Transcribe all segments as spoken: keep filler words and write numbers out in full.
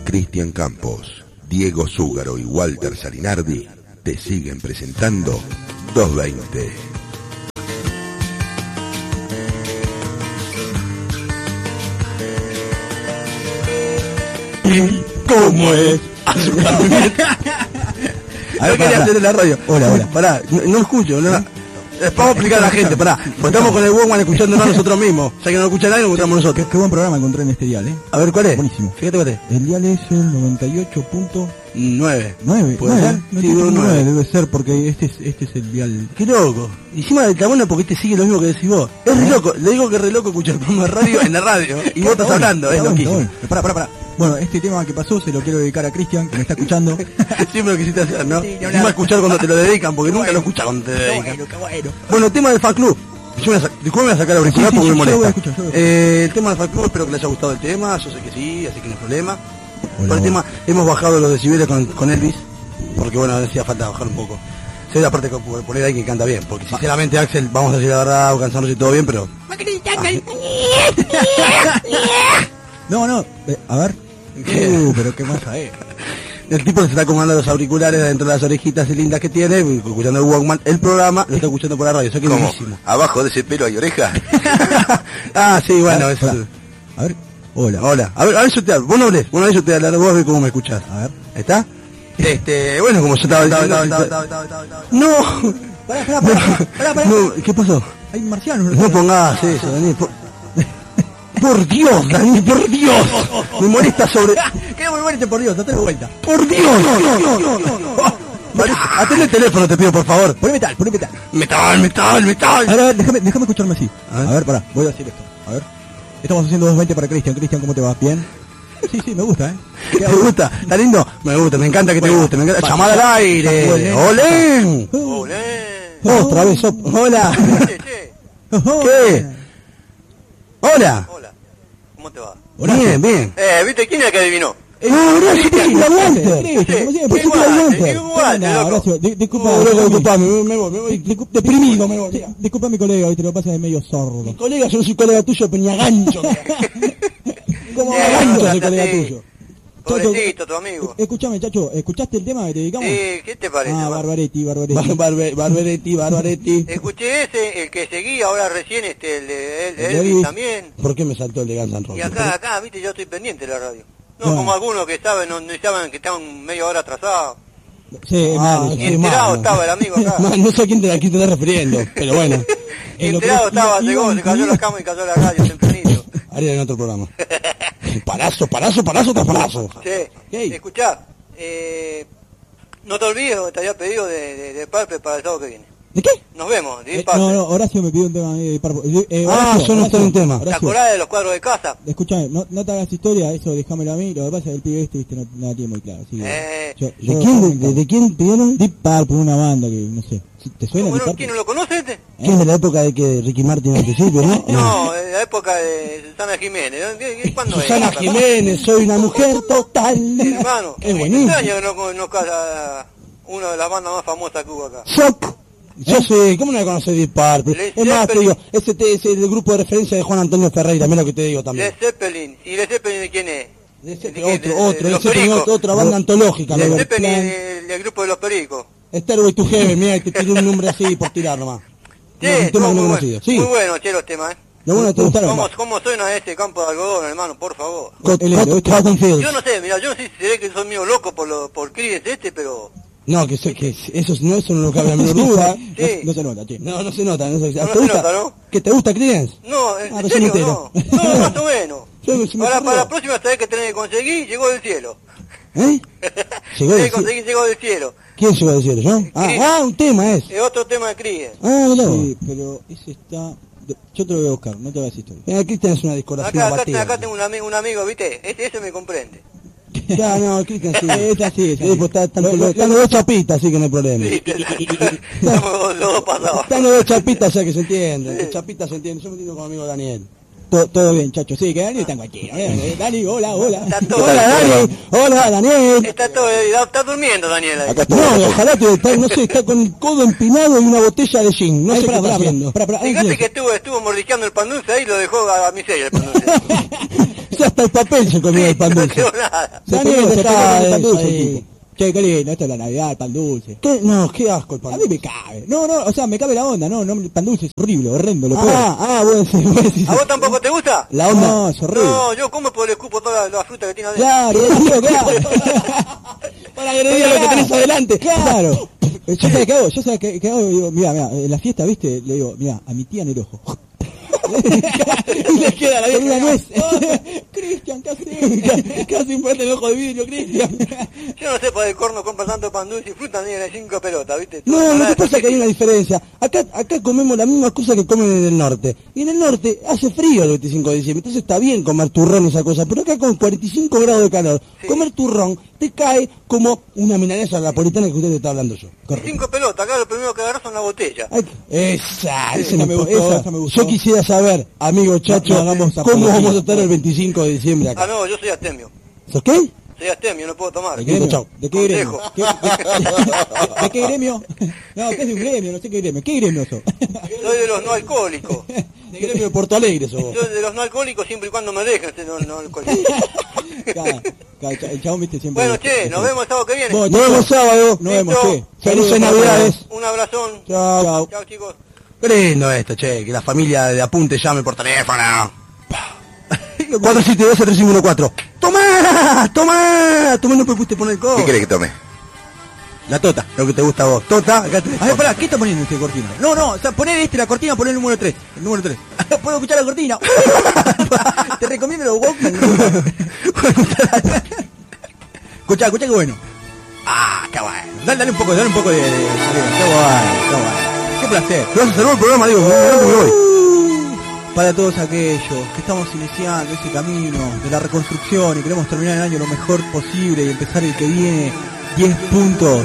Cristian Campos, Diego Zúgaro y Walter Salinardi te siguen presentando doscientos veinte. ¿Cómo es? A ver, quería hacer en la radio. Hola, hola. Pará, no, no escucho, no. Les vamos a explicar a la gente, pará. Pues estamos con el Walkman escuchándonos nosotros mismos. O sea que no escucha nadie, lo escuchamos nosotros. Qué, qué buen programa encontré en este dial, ¿eh? A ver, ¿cuál es? Buenísimo. Fíjate cuál es. El dial es el noventa y ocho punto nueve. nueve. ¿Puede ser? Sí, nueve. Debe ser porque este es, este es el dial. Qué loco. Encima está bueno porque este sigue lo mismo que decís vos. Es re loco. Le digo que es re loco escuchar el programa de radio en la radio. Y vos estás hablando, es loquísimo. Pará, pará, pará. Bueno, este tema que pasó se lo quiero dedicar a Cristian, que me está escuchando. Siempre lo quisiste hacer, ¿no? Sí, no, Encima escuchar cuando te lo dedican, porque nunca lo escuchas cuando te dedican. Bueno, qué bueno. Bueno, tema del fan club. Yo me disculpe, a sacar la auricular Sí, sí, porque yo- me yo lo voy molesta. a escuchar, yo lo voy a Eh, el tema del fan club, espero que les haya gustado el tema. Yo sé que sí, así que no hay problema. Hola, Por el hola. tema, hemos bajado los decibeles con, con Elvis, porque bueno, decía falta bajar un poco. Sé la parte que poner ahí que canta bien, porque sinceramente Axel, vamos a decir la verdad, o cansarnos y todo bien, pero... No, no, eh, a ver. ¿Qué? Uh, pero qué masa es. El tipo se está acomodando los auriculares dentro de las orejitas lindas que tiene, escuchando el Walkman, el programa, lo está escuchando por la radio, eso que es ¿Cómo? buenísimo. ¿Abajo de ese pelo hay oreja? Ah, sí, bueno, A ver, eso. pará. A ver, hola. Hola, a ver, a ver yo te hablo, vos no hables, vos no hables, yo te hablo, vos ves cómo me escuchás. A ver. ¿Está? Este, bueno, como yo estaba diciendo... No, Pará, pará, pará, pará, pará. no, ¿qué pasó? Hay marcianos. No pongas eso, Daniel, por... Por Dios, Daniel, por Dios. Me molesta sobre... Qué muy bueno, por Dios, date la vuelta. Por Dios. Atende el teléfono, te pido, por favor. Poné metal, poné metal. Metal, metal, metal. A ver, a ver, déjame, déjame escucharme así. A ver. A ver, pará, voy a decir esto. A ver. Estamos haciendo doscientos veinte para Cristian. Cristian, ¿cómo te va? ¿Bien? Sí, sí, me gusta, ¿eh? ¿Te gusta? ¿Está lindo? Me gusta, me encanta que te Bueno, guste. Me encanta. va, Llamada al ya- aire. ya- ¡Olén! Olé. Otra vez, op- hola. Che, che. ¿Qué? Hola. Hola. ¿Cómo te va? Bien, bien. Eh, ¿viste quién es el que adivinó? Ah, Horacio, ¿qué es la Walter? Cristian, como siempre, ¿Qué por igual, Walter. igual, No, loco. Horacio, di- disculpa. Oh, loco, disculpa. disculpame, me, me voy, me voy. Disculpa- Deprimido me voy. Sí, disculpa a mi colega, hoy te lo pasa de medio sordo. Mi colega, yo no soy colega tuyo, Peñagancho. ¿Cómo Eh, gancho no, soy colega sí. tuyo? Pobrecito, tu amigo. Escúchame, chacho, ¿escuchaste el tema que te dedicamos? Sí, ¿qué te parece? Ah, va? Barbaretti, Barbaretti. Bar- Barbe- Barbaretti, Barbaretti. Escuché ese, el que seguí ahora recién, este, el de el, El Elvis Elvis. también. ¿Por qué me saltó el de Guns N' Roses? Y acá, acá, viste, yo estoy pendiente de la radio. No Bueno. como algunos que saben, no, no saben que están media hora atrasados. Sí, es Ah, malo, sí, sí. Enterado malo. estaba el amigo acá. Man, no sé a quién te, a quién te estás refiriendo, pero bueno. En lo que Enterado es- estaba, iba- llegó, iba se cayó incluido. la cama y cayó la radio tempranito. Haría en otro programa. Parazo, parazo, parazo, tras parazo. Che, Hey. escuchá, eh, no te olvides que te había pedido de, de, de Pulpe para el sábado que viene. ¿De qué? Nos vemos, de Eh, Pulpe. no, no, Horacio me pidió un tema de Parpo. Eh, Ah, Horacio, yo no estoy en Horacio, tema. ¿Te Horacio, acordás de los cuadros de casa? escúchame, no, no te hagas historia, eso déjamelo a mí. Lo que pasa es que el pibe este, viste, no, no la tiene muy claro. Así que Eh. yo- ¿De yo- quién, de, de quién pidieron? Deep Purple, una banda que, no sé, ¿te suena Bueno, Deep ¿quién Purple? no lo conoce este? ¿Quién es de la época de que Ricky Martin al principio, no? No, de la época de Susana Jiménez. ¿Qué- qué- ¿Cuándo Susana es? Jiménez, soy una mujer total. Hermano, Es me buenísimo. extraña que no, no casa una de las bandas más famosas que hubo acá. Shock. Yo sé, ¿cómo no la conoces Deep Purple? Led Es más, te Zeppelin. digo, ese te- ese es el grupo de referencia de Juan Antonio Ferreira, mira lo que te digo también. Led Zeppelin. ¿Y Led Zeppelin de quién es? Led ¿De Zeppelin, qué? otro, De- otro, de Led los Zeppelin, Pericos. otra, otra banda antológica. Led Robert Zeppelin Plant. del, del grupo de los Pericos. Stairway to Heaven, mira, te tiré un nombre así por tirar nomás. Sí, No, un tema estuvo que no he muy, conocido. bueno, Sí, muy bueno, che, los temas, ¿eh? lo bueno te gustaron. ¿Cómo, ¿Cómo suena este campo de algodón, hermano? Por favor. Cot- El- Cot- el- Cotton Fields. Yo no sé, mira, yo no sé si seré que soy medio loco por lo, por Creedence este, pero... No, que, sé, que eso no, eso no lo cabe la menor duda. Sí. No, no se nota, che. No, no se nota. No se, No, no ¿te se gusta? nota, ¿no? ¿Que te gusta Creedence? No, en Ah, serio, recién no. entero. No, más o menos. Yo- se me Para, ocurrió. para la próxima vez que tenés que conseguir, llegó del cielo. ¿Eh? Llegó Tenés del que conseguir, llegó del cielo. ¿Quién llegó del cielo? ¿Yo? Ah, Sí. ah, un tema es. Es otro tema de Creedence. Ah, mirá. Sí, pero ese está... Yo te lo voy a buscar, no te hagas historia. Mira, Cristian es una discografía Acá, acá, batida. acá tengo un, ami- un amigo, ¿viste? Ese, ese me comprende. Ya, no, Cristian sí. Es así, es Sí, así. pues está- están Lo- los lo- están los dos chapitas, así que no hay problema. Sí, estamos los dos pasados. Están los dos chapitas, ya que se entienden. Los chapitas se entienden. Yo me entiendo con mi amigo Daniel. Todo, todo bien, chacho. Sí, que Dani está en cualquiera. Eh, Dani, hola, hola. Está todo Hola, Dani. Hola, Daniel. Está todo, está durmiendo Daniel ahí. No, ojalá que está, no sé, está con el codo empinado y una botella de gin. No Ay, sé pará, qué está pará, haciendo. pará, pará, pará, Fíjate ay, que estuvo, estuvo mordisqueando el pan dulce ahí y lo dejó a, a miseria el pan dulce. O sea, hasta el papel se comió el pan no dulce. quedó nada. Se Daniel, comió, se dejá comió el pan eso dulce, ahí. tipo. Che, qué lindo, esto es la Navidad, el pan dulce. ¿Qué? No, qué asco el pan A mí me cabe. No, no, o sea, me cabe la onda, no, no, el pan dulce es horrible, horrendo, lo peor. Ah, ah, bueno, sí, bueno, sí, ¿A vos tampoco te gusta? La onda. No, es horrible. No, yo como por el escupo toda la, la fruta que tiene adentro. Claro, tío, claro. Para agredir a lo que tenés adelante. Claro. Yo sabía qué hago, yo sabía qué, qué hago, digo, mira, mira, en la fiesta, viste, le digo, mira, a mi tía en el ojo. Y le queda la Con una vieja nuez. Cristian, ¿qué haces? Casi un fuerte el ojo de vidrio, Cristian. Yo no sé por el corno compra tanto pan dulce y fruta ni en cinco pelotas, ¿viste? No, lo que pasa es que hay una diferencia. Acá acá comemos la misma cosa que comen en el norte. Y en el norte hace frío el veinticinco de diciembre, entonces está bien comer turrón y esa cosa. Pero acá con cuarenta y cinco grados de calor, Sí. comer turrón te cae como una milanesa napolitana que usted te está hablando yo. Correcto. Cinco pelotas, acá lo primero que agarras son la botella. Ay, esa, esa, esa me gustó, esa. esa me gustó. Yo quisiera saber, amigo Chacho, No, no hagamos cómo apología. vamos a estar el veinticinco de diciembre Ah, acá. no, yo soy astemio. ¿Sos qué? Soy astemio, no puedo tomar. ¿De qué gremio? Chau. ¿De qué gremio? Consejo. ¿Qué- de, de qué gremio? No, ¿qué es de un gremio? No sé qué gremio. ¿Qué gremio sos? Soy de los no alcohólicos. De gremio de Porto Alegre sos vos. Soy de los no alcohólicos siempre y cuando me dejen ser no, no alcohólico. Claro, claro, el chabón, viste, siempre... Bueno, che, nos vemos el sábado que viene. Vos, Nos vemos sábado. Nos vemos, Listo. che. Felices Saludos, Navidades. Un abrazón. Chao. Chao. Chao, chicos. Qué lindo esto, che, que la familia de Apunte llame por teléfono. cuatro siete dos tres cinco uno cuatro. ¡Tomá! ¡Tomá! Tomá, no me pudiste poner el codo. ¿Qué querés que tome? La tota, lo que te gusta a vos. Tota, acá tenés. A ver, pará, ¿qué está poniendo este cortina? No, no, o sea, poner este, la cortina, poner el número tres. El número tres. ¿Puedo escuchar la cortina? Te recomiendo los Walkman. Escuchá, escuchá que bueno. Ah, qué bueno. Dale, dale un poco, dale un poco de... de- de- Qué bueno, qué bueno. Qué placer. ¿Lo vas a cerrar el programa, digo? Me voy. Para todos aquellos que estamos iniciando ese camino de la reconstrucción y queremos terminar el año lo mejor posible y empezar el que viene diez puntos.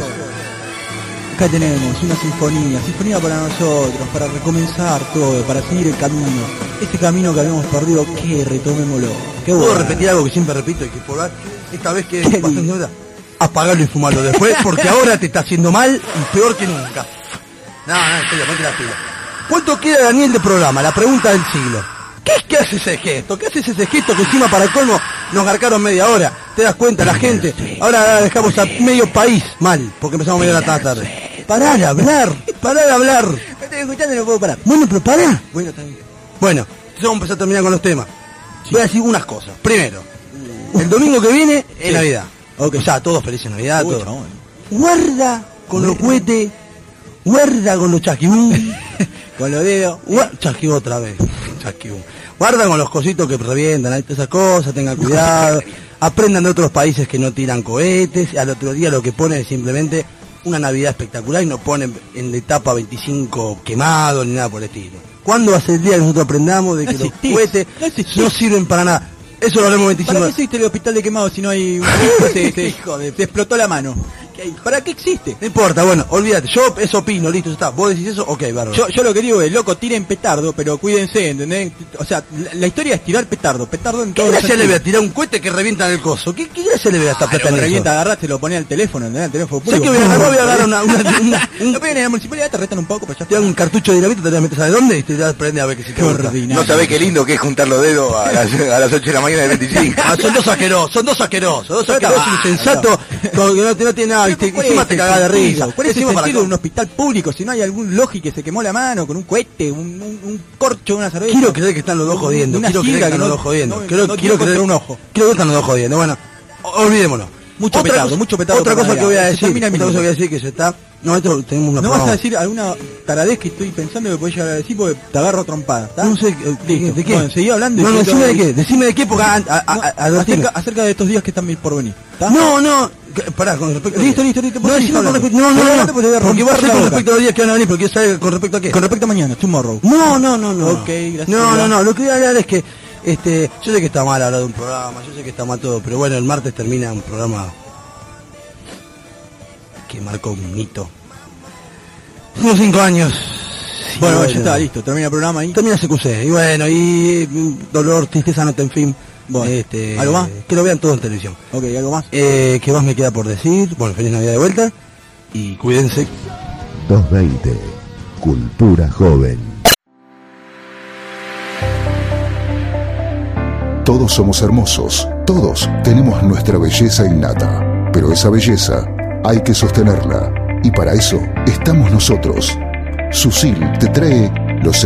Acá tenemos una sinfonía, sinfonía para nosotros, para recomenzar todo, para seguir el camino. Ese camino que habíamos perdido, que retomémoslo. Qué ¿Puedo bueno. repetir algo que siempre repito y que por esta vez que Qué bastante lindo. nota? Apagarlo y fumarlo después, porque ahora te está haciendo mal y peor que nunca. No, no, en serio, ponte la pila. ¿Cuánto queda, Daniel, de programa? La pregunta del siglo. ¿Qué es que hace ese gesto? ¿Qué haces ese gesto que encima para el colmo nos garcaron media hora? ¿Te das cuenta, la gente? Ahora dejamos a medio país mal, porque empezamos media hora tarde. Pará de hablar, pará de hablar. Me estoy escuchando y no puedo parar. Bueno, pero pará. Bueno, está bien. Bueno, entonces vamos a empezar a terminar con los temas. Voy a decir unas cosas. Primero, el domingo que viene es Sí. Navidad. Ok. O sea, todos felices Navidad, Uy, todos. chabón. Guarda con los cohetes, guarda con los chasquibum. Con los dedos. Gua- Chasqui otra vez. Chasquibum. Guarda con los cositos que revientan, ahí, todas esas cosas, tengan cuidado. Aprendan de otros países que no tiran cohetes. Al otro día lo que ponen es simplemente una Navidad espectacular y no ponen en la etapa veinticinco quemado ni nada por el estilo. ¿Cuándo va a ser el día que nosotros aprendamos de No que los existís, cohetes no existís. no sirven para nada? Eso lo haremos ¿Para veinticinco. qué existe el hospital de quemados si no hay un... se, se- Hijo de- se explotó la mano? ¿Qué hay? ¿Para qué existe? No importa, bueno, olvídate. Yo eso opino, listo, ya está. ¿Vos decís eso? Ok, bárbaro. Yo, yo lo que digo es, loco, tiren petardo, pero cuídense, ¿entendés? O sea, la, la historia es tirar petardo, petardo en ¿Qué todo gracia le ve a tirar un cohete que revienta en el coso? ¿Qué, qué gracia le ve a esta plata en Te eso? revienta, agarraste, lo ponés al teléfono, ¿entendés? Al teléfono ¿Sabes qué voy a agarrar? Voy a agarrar una, una, una- un, Lo piden en la municipalidad, te retan un poco, pero ya te dan un está. cartucho de dinamita, te la metes a dónde y te das prende a ver que si te Qué gusta. ordinario. No sabés qué lindo que es juntar los dedos a las, a las ocho de la mañana del veinticinco. Ah, son dos asquerosos, son dos asquerosos, dos Pero asquerosos está insensatos, con que no, te- no tiene nada, y te, ¿Cuál encima es te el cagás de sentido? risa. ¿Cuál es el Encima para sentido de co- un hospital público si no hay algún logi que se quemó la mano con un cohete, un, un, un corcho, una cerveza? Quiero creer que están los dos jodiendo, Una quiero creer que sidra están los no- dos jodiendo. no- Quiero, no quiero dio creer contra un ojo. Quiero que están los dos jodiendo, bueno, o- olvidémoslo. Mucho Otra petardo, cosa- mucho petardo Otra para cosa que Navidad. voy a Se decir, termina el otra cosa que minuto. voy a decir que se está... No, esto tenemos una ¿No vas a programa. decir alguna taradez que estoy pensando que podés llegar a decir porque te agarro trompada? ¿está? No sé, eh, ¿de, Listo. de qué? Bueno, seguí hablando y No, no, yo decime te- de qué, decime de qué, porque a, a, a, No, a- advertime. acerca, acerca de estos días que están por venir. ¿está? No, no, que- pará, con respecto a... Listo, listo, listo, No, vos decime seguís con hablando. respecto... No, no, Seguí no, hablando porque te voy a porque va a romper ser la con boca. respecto a los días que van a venir, porque quiero saber con respecto a qué. Con respecto a mañana, tomorrow. No, no, no, no. Ok, gracias. No, no, no, lo que voy a hablar es que, este, yo sé que está mal hablar de un programa, yo sé que está mal todo, pero bueno, el martes termina un programa que marcó un hito. Unos cinco años. Y Bueno, ya está, listo, termina el programa ahí. Termina C Q C, y bueno, y mm, dolor, tristeza, nota, en fin. Bueno, este, ¿algo más? Que lo vean todo en televisión. Ok, ¿algo más? Eh, ¿Qué más me queda por decir? Bueno, feliz Navidad de vuelta, y cuídense. doscientos veinte. Cultura joven. Todos somos hermosos, todos tenemos nuestra belleza innata, pero esa belleza hay que sostenerla, y para eso estamos nosotros. Susil te trae